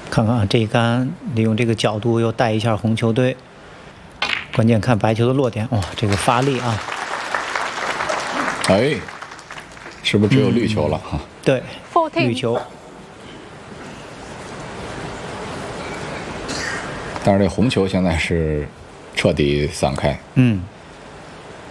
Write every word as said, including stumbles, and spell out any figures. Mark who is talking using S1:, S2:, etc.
S1: 看看啊，这一杆利用这个角度又带一下红球队，关键看白球的落点。哇，这个发力啊！
S2: 哎，是不是只有绿球了哈、嗯？
S1: 对，绿球。
S2: 但是这红球现在是彻底散开。
S1: 嗯。